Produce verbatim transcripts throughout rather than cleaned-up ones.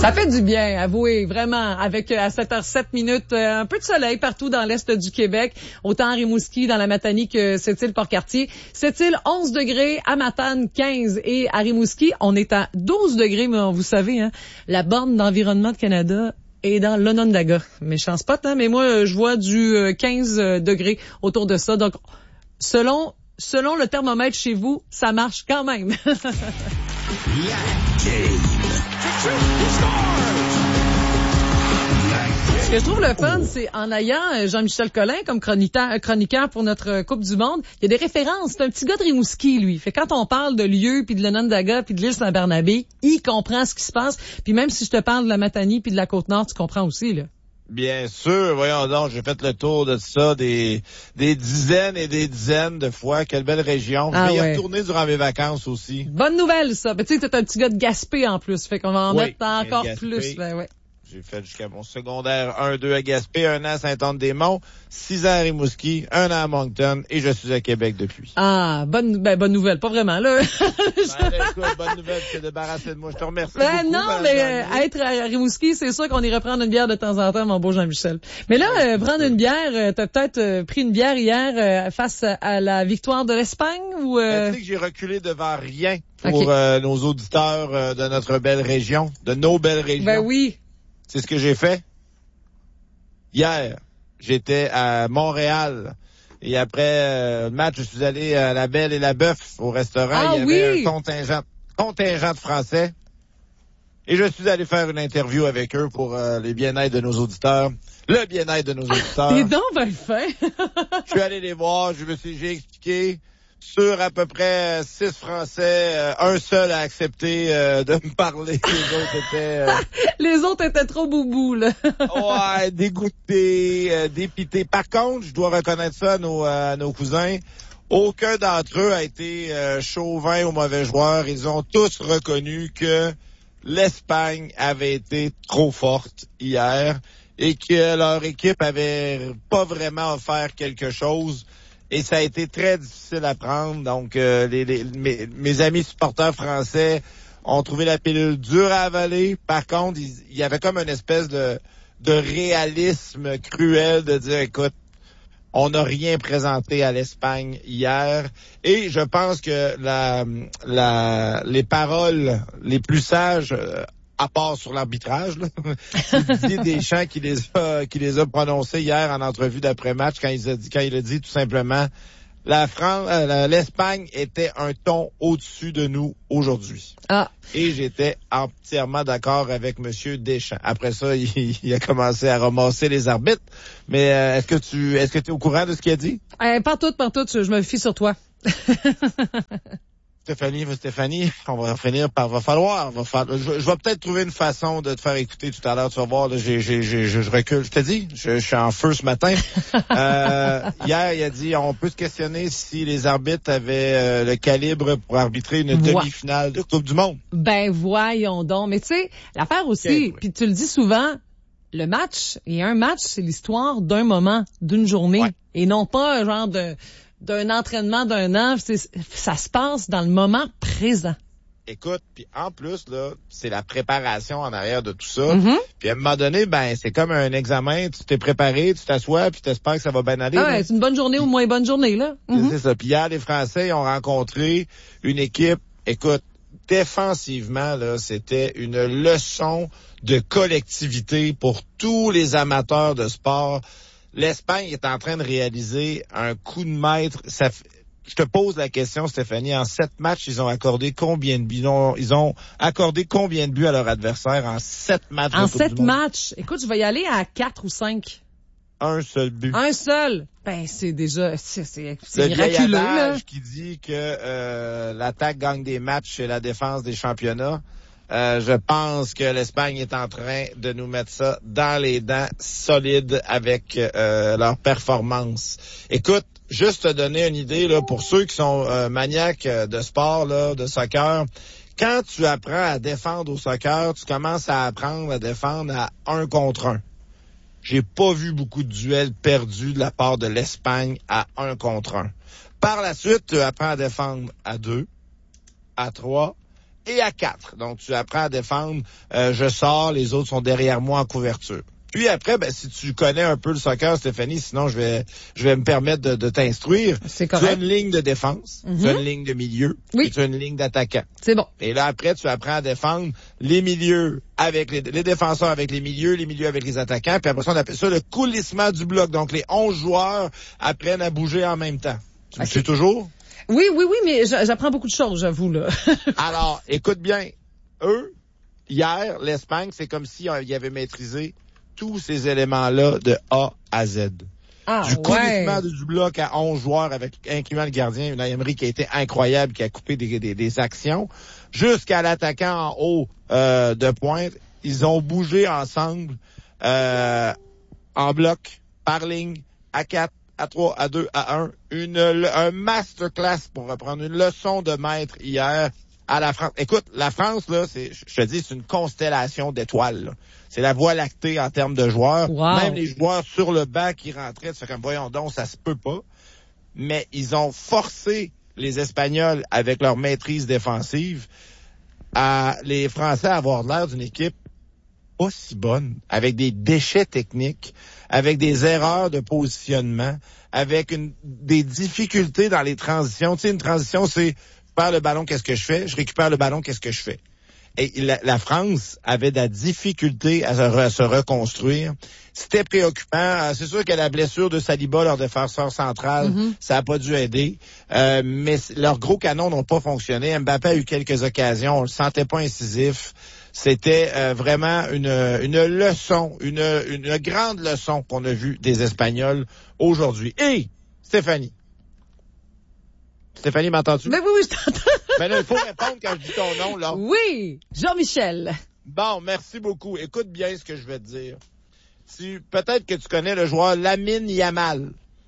Ça fait du bien, avouez, vraiment, avec à sept heures sept minutes, euh, un peu de soleil partout dans l'est du Québec, autant à Rimouski, dans la Matanie que Sept-Îles-Port-Cartier. Sept-Îles, onze degrés, à Matane, quinze, et à Rimouski, on est à douze degrés, mais vous savez, hein, la borne d'environnement de Canada est dans l'Onondaga. Méchant spot, hein, mais moi, je vois du quinze degrés autour de ça. Donc, selon, selon le thermomètre chez vous, ça marche quand même. Ce que je trouve le fun, c'est en ayant Jean-Michel Collin comme chroniqueur, chroniqueur pour notre Coupe du Monde, il y a des références. C'est un petit gars de Rimouski, lui. Fait quand on parle de lieu, puis de l'Onondaga, puis de l'île Saint-Barnabé, il comprend ce qui se passe. Puis même si je te parle de la Matanie puis de la Côte-Nord, tu comprends aussi, là. Bien sûr, voyons donc, j'ai fait le tour de ça des des dizaines et des dizaines de fois. Quelle belle région. Je ah vais ouais. y retourner durant mes vacances aussi. Bonne nouvelle, ça. Ben, tu sais, t'es un petit gars de Gaspé en plus. Fait qu'on va en oui, mettre encore plus. Ben, ouais. J'ai fait jusqu'à mon secondaire un deux à Gaspé, un an à Saint-Anne-des-Monts, six ans à Rimouski, un an à Moncton, et je suis à Québec depuis. Ah, bonne, ben, bonne nouvelle. Pas vraiment, là. ben, là écoute, bonne nouvelle, tu t'es débarrassé de moi. Je te remercie ben, beaucoup. non, mais euh, être à Rimouski, c'est sûr qu'on irait prendre une bière de temps en temps, mon beau Jean-Michel. Mais là, euh, prendre une bière, euh, t'as peut-être euh, pris une bière hier euh, face à, à la victoire de l'Espagne ou... Euh... Ben, tu sais que j'ai reculé devant rien pour okay. euh, nos auditeurs euh, de notre belle région, de nos belles régions. Ben oui. C'est ce que j'ai fait. Hier, j'étais à Montréal. Et après euh, le match, je suis allé à La Belle et la Bœuf au restaurant. Ah, il y avait oui. un contingent, contingent de Français. Et je suis allé faire une interview avec eux pour euh, les bien-être de nos auditeurs. Le bien-être de nos auditeurs. T'es donc ben fin. Je suis allé les voir, je me suis, j'ai expliqué. Sur à peu près six Français, euh, un seul a accepté euh, de me parler. Les autres étaient... Euh... Les autres étaient trop boubou, là. ouais, dégoûtés, euh, dépités. Par contre, je dois reconnaître ça à nos, à nos cousins. Aucun d'entre eux a été euh, chauvin ou mauvais joueur. Ils ont tous reconnu que l'Espagne avait été trop forte hier et que leur équipe avait pas vraiment offert quelque chose. Et ça a été très difficile à prendre. Donc, euh, les, les, mes, mes amis supporters français ont trouvé la pilule dure à avaler. Par contre, il, il y avait comme une espèce de, de réalisme cruel de dire, écoute, on n'a rien présenté à l'Espagne hier. Et je pense que la, la, les paroles les plus sages, euh, à part sur l'arbitrage, là, c'est Didier Deschamps qui les a, qui les a prononcés hier en entrevue d'après-match quand il a dit, quand il a dit tout simplement, la France, euh, l'Espagne était un ton au-dessus de nous aujourd'hui. Ah. Et j'étais entièrement d'accord avec Monsieur Deschamps. Après ça, il, il a commencé à ramasser les arbitres. Mais euh, est-ce que tu, est-ce que tu es au courant de ce qu'il a dit? Euh, partout, partout, je me fie sur toi. Stéphanie, Stéphanie, on va finir par, va falloir, va falloir, je, je vais peut-être trouver une façon de te faire écouter tout à l'heure, tu vas voir, là, j'ai, j'ai, j'ai, je, je recule, je te dis, je, je suis en feu ce matin. euh, hier, il a dit, on peut se questionner si les arbitres avaient euh, le calibre pour arbitrer une Voi- demi-finale de Coupe du Monde. Ben, voyons donc. Mais tu sais, l'affaire aussi, Okay, oui. puis tu le dis souvent, le match, et un match, c'est l'histoire d'un moment, d'une journée, Ouais. et non pas un genre de... d'un entraînement d'un an, c'est, ça se passe dans le moment présent. Écoute, puis en plus, là, c'est la préparation en arrière de tout ça. Mm-hmm. Puis à un moment donné, ben, c'est comme un examen, tu t'es préparé, tu t'assois, puis t'espères que ça va bien aller. Ah là. ouais, c'est une bonne journée ou moins bonne journée, là. Mm-hmm. C'est ça. Puis hier, les Français ils ont rencontré une équipe, écoute, défensivement, là, c'était une leçon de collectivité pour tous les amateurs de sport. L'Espagne est en train de réaliser un coup de maître. Ça f... Je te pose la question, Stéphanie. En sept matchs, ils ont accordé combien de buts? Ils ont, ils ont accordé combien de buts à leur adversaire en sept matchs? En de Coupe sept du Monde? matchs. Écoute, je vais y aller à quatre ou cinq. Un seul but. Un seul. Ben, c'est déjà, c'est, c'est, c'est Le miraculeux, vieil là. adage qui dit que euh, l'attaque gagne des matchs et la défense des championnats. Euh, je pense que l'Espagne est en train de nous mettre ça dans les dents solides avec euh, leur performance. Écoute, juste te donner une idée là pour ceux qui sont euh, maniaques de sport, là, de soccer. Quand tu apprends à défendre au soccer, tu commences à apprendre à défendre à un contre un. J'ai pas vu beaucoup de duels perdus de la part de l'Espagne à un contre un. Par la suite, tu apprends à défendre à deux, à trois, et à quatre. Donc, tu apprends à défendre. Euh, je sors, les autres sont derrière moi en couverture. Puis après, ben, si tu connais un peu le soccer, Stéphanie, sinon je vais je vais me permettre de, de t'instruire. C'est correct. Tu as une ligne de défense, mm-hmm. tu as une ligne de milieu, oui. et tu as une ligne d'attaquant. C'est bon. Et là, après, tu apprends à défendre les milieux avec les, les défenseurs avec les milieux, les milieux avec les attaquants. Puis après ça, on appelle ça le coulissement du bloc. Donc, les onze joueurs apprennent à bouger en même temps. Tu me suis toujours? Oui, oui, oui, mais j'apprends beaucoup de choses, j'avoue, là. Alors, écoute bien. Eux, hier, l'Espagne, c'est comme s'ils avaient maîtrisé tous ces éléments-là de A à Z. Ah, du coulissement ouais. du bloc à onze joueurs, avec incluant le gardien, Unai Emery qui a été incroyable, qui a coupé des, des, des actions, jusqu'à l'attaquant en haut euh, de pointe. Ils ont bougé ensemble euh, en bloc, par ligne, à quatre, à trois, à deux, à un. Une, un masterclass, pour reprendre une leçon de maître hier à la France. Écoute, la France, là, c'est, je te dis, c'est une constellation d'étoiles, là. C'est la voie lactée en termes de joueurs. Wow. Même les joueurs sur le banc qui rentraient, tu fais comme, voyons donc, ça se peut pas. Mais ils ont forcé les Espagnols, avec leur maîtrise défensive, à les Français à avoir l'air d'une équipe pas si bonne, avec des déchets techniques, avec des erreurs de positionnement, avec une, des difficultés dans les transitions. Tu sais, une transition, c'est, je perds le ballon, qu'est-ce que je fais? Je récupère le ballon, qu'est-ce que je fais? Et la, la France avait de la difficulté à se, à se reconstruire. C'était préoccupant. C'est sûr que la blessure de Saliba, leur défenseur central, mm-hmm. ça a pas dû aider. Euh, mais leurs gros canons n'ont pas fonctionné. Mbappé a eu quelques occasions. On le sentait pas incisif. C'était euh, vraiment une, une leçon, une, une grande leçon qu'on a vue des Espagnols aujourd'hui. Et Stéphanie. Stéphanie, m'entends-tu? Ben oui, oui, je t'entends. Ben là, il faut répondre quand je dis ton nom, là. Oui, Jean-Michel. Bon, merci beaucoup. Écoute bien ce que je vais te dire. Tu, peut-être que tu connais le joueur Lamine Yamal.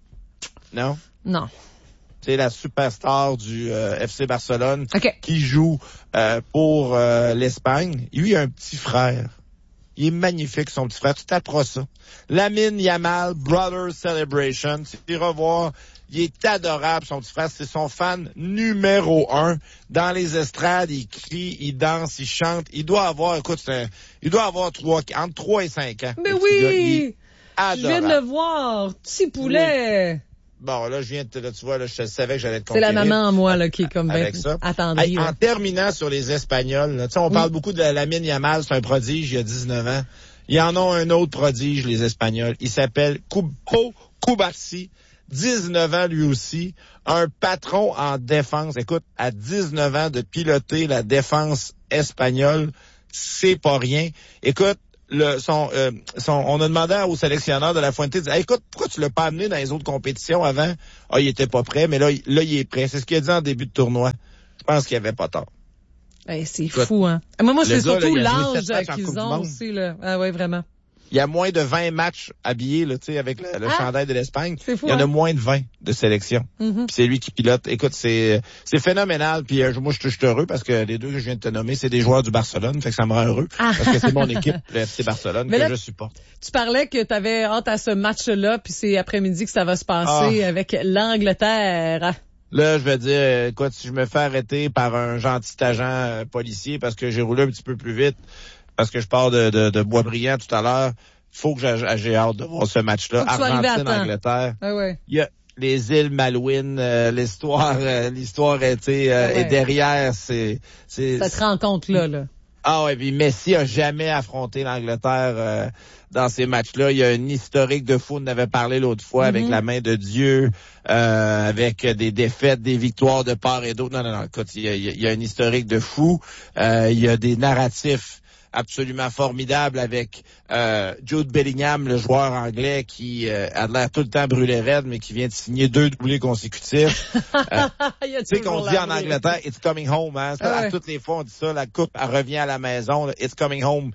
Non? Non. C'est la superstar du euh, F C Barcelone okay. qui joue euh, pour euh, l'Espagne. Lui, il a un petit frère. Il est magnifique, son petit frère. Tu taperas ça. Lamine Yamal, Brother Celebration. Tu iras voir. Il est adorable, son petit frère. C'est son fan numéro un. Dans les estrades, il crie, il danse, il chante. Il doit avoir, écoute, un, il doit avoir trois, entre trois et cinq ans. Mais oui! Je viens de le voir. Petit poulet. Oui. Bon, là, je viens de te, là, tu vois, là, je savais que j'allais te conquérir. C'est la maman, moi, là, qui est comme avec ça. attendrie. Hey, en terminant sur les Espagnols, tu sais, on oui. parle beaucoup de Lamine Yamal, c'est un prodige, il a dix-neuf ans. Ils en ont un autre prodige, les Espagnols. Il s'appelle Pau Cubarsí. dix-neuf ans lui aussi, un patron en défense. Écoute, à dix-neuf ans de piloter la défense espagnole, c'est pas rien. Écoute, le son, euh, son on a demandé au sélectionneur de la Fuente, dit, hey, écoute, pourquoi tu l'as pas amené dans les autres compétitions avant? Ah, il était pas prêt, mais là, il, là, il est prêt. C'est ce qu'il a dit en début de tournoi. Je pense qu'il avait pas tort. Ben, c'est écoute, fou, hein. Moi, moi, c'est gars, surtout là, l'âge qu'ils ont aussi, là. Ah ouais, vraiment. Il y a moins de vingt matchs habillés, là, tu sais, avec le, le ah, chandail de l'Espagne. C'est fou, il y en a hein? moins de vingt de sélection. Mm-hmm. Puis c'est lui qui pilote. Écoute, c'est c'est phénoménal. Puis euh, moi, je suis heureux parce que les deux que je viens de te nommer, c'est des joueurs du Barcelone. Fait que ça me rend heureux. Ah. Parce que c'est mon équipe, le F C Barcelone, mais que là, je supporte. Tu parlais que tu avais hâte à ce match-là, puis c'est après-midi que ça va se passer ah. avec l'Angleterre. Là, je vais dire, écoute, si je me fais arrêter par un gentil agent euh, policier parce que j'ai roulé un petit peu plus vite, parce que je pars de, de, de Boisbriand tout à l'heure, faut que j'ai, j'ai hâte de voir ce match-là. Argentine-Angleterre. Ah ouais. Il y a les îles Malouines, euh, l'histoire, euh, l'histoire était euh, ah ouais. est derrière. C'est, c'est. Ça te rend compte là, là. Ah ouais, puis Messi a jamais affronté l'Angleterre euh, dans ces matchs-là. Il y a un historique de fou, on en avait parlé l'autre fois, mm-hmm. avec la main de Dieu, euh, avec des défaites, des victoires de part et d'autre. Non, non, non, écoute, il y a, il y a un historique de fou. Euh, il y a des narratifs absolument formidable avec euh, Jude Bellingham, le joueur anglais qui euh, a l'air tout le temps brûlé raide, mais qui vient de signer deux doublés consécutifs. Euh, tu sais qu'on dit en Angleterre, it's coming home. Hein? Ah ouais. À toutes les fois, on dit ça, la coupe, elle revient à la maison. Là, it's coming home.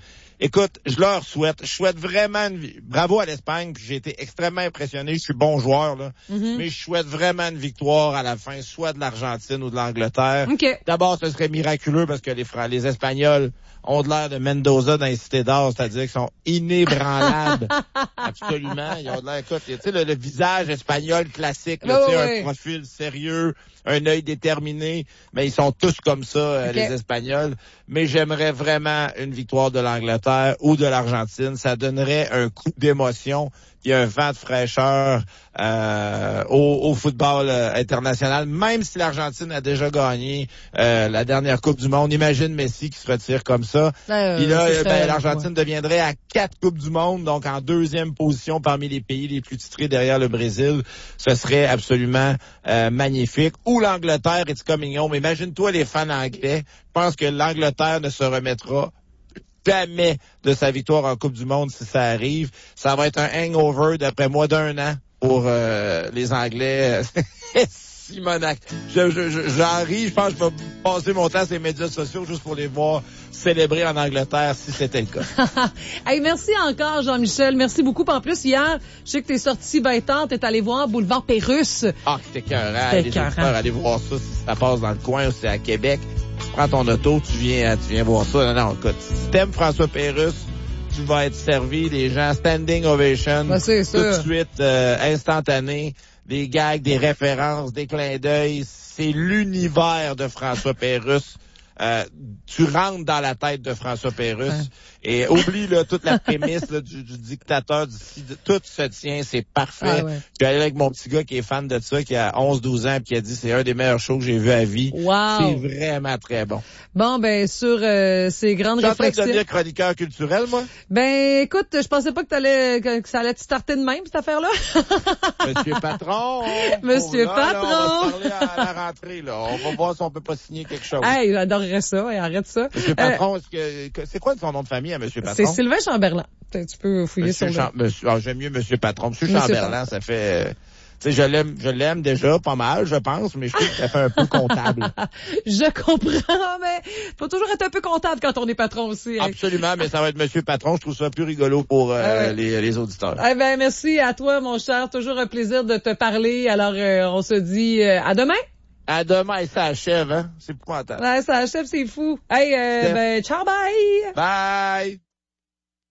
Écoute, je leur souhaite, je souhaite vraiment une, bravo à l'Espagne, puis j'ai été extrêmement impressionné, je suis bon joueur, là, mm-hmm. mais je souhaite vraiment une victoire à la fin, soit de l'Argentine ou de l'Angleterre. Okay. D'abord, ce serait miraculeux parce que les, les Espagnols ont de l'air de Mendoza dans les cités d'or, c'est-à-dire qu'ils sont inébranlables. Absolument. Ils ont de l'air, écoute, tu sais, le, le visage espagnol classique, là, oh, tu sais, ouais. un profil sérieux, un œil déterminé, mais ils sont tous comme ça, okay. les Espagnols. Mais j'aimerais vraiment une victoire de l'Angleterre ou de l'Argentine. Ça donnerait un coup d'émotion et un vent de fraîcheur euh, au, au football euh, international. Même si l'Argentine a déjà gagné euh, la dernière Coupe du Monde, imagine Messi qui se retire comme ça. Euh, Puis là, euh, ben, l'Argentine ouais. deviendrait à quatre Coupes du Monde, donc en deuxième position parmi les pays les plus titrés derrière le Brésil. Ce serait absolument euh, magnifique. Ou l'Angleterre, it's coming home. Imagine-toi les fans anglais. Je pense que l'Angleterre ne se remettra jamais de sa victoire en Coupe du Monde si ça arrive. Ça va être un hangover, d'après moi, d'un an pour euh, les Anglais. Simonac. Je, je, je, j'en ris. Je pense que je vais passer mon temps sur les médias sociaux juste pour les voir célébrer en Angleterre si c'était le cas. Hey, merci encore, Jean-Michel. Merci beaucoup. En plus, hier, je sais que t'es sorti bêtante. T'es allé voir Boulevard Pérusse. Ah, c'était écœurant. Allez, allez voir ça si ça passe dans le coin ou c'est à Québec. Tu prends ton auto, tu viens, tu viens voir ça. Non, non, écoute, si t'aimes François Pérusse, tu vas être servi. Les gens, standing ovation. Ben, c'est tout de suite, euh, instantané. Des gags, des références, des clins d'œil. C'est l'univers de François Pérusse. Euh, tu rentres dans la tête de François Pérusse hein. et oublie là, toute la prémisse là, du, du dictateur, du, tout se tient, c'est parfait. Ah ouais. Je suis allé avec mon petit gars qui est fan de ça, qui a onze douze ans, puis qui a dit c'est un des meilleurs shows que j'ai vu à vie. Wow. C'est vraiment très bon. Bon, ben sur euh, ces grandes tu réflexions. Tu es en train de devenir chroniqueur culturel, moi? Ben écoute, je pensais pas que t'allais que, que ça allait te starter de même, cette affaire-là. Monsieur Patron! Monsieur là, Patron! Là, on va se parler à, à la rentrée, là. On va voir si on peut pas signer quelque chose. Hey, j'adorerais ça, et arrête ça. Monsieur Patron, euh, est-ce que, c'est quoi son nom de famille à Monsieur Patron? C'est Sylvain Chamberlain. Tu peux fouiller Monsieur son Cham- Monsieur, ah, j'aime mieux Monsieur Patron. Monsieur, Monsieur Chamberlain, Patron. ça fait... Euh, tu sais, je l'aime, je l'aime déjà pas mal, je pense, mais je trouve que ça fait un peu comptable. Je comprends, mais faut toujours être un peu comptable quand on est patron aussi. Hein. Absolument, mais ça va être Monsieur Patron. Je trouve ça plus rigolo pour euh, ah ouais. les, les auditeurs. Eh ben, merci à toi, mon cher. Toujours un plaisir de te parler. Alors, euh, on se dit euh, à demain. À demain, et ça achève, hein? C'est épouvantable. Ouais, ça achève, c'est fou. Hey, euh, ben, ciao, bye! Bye!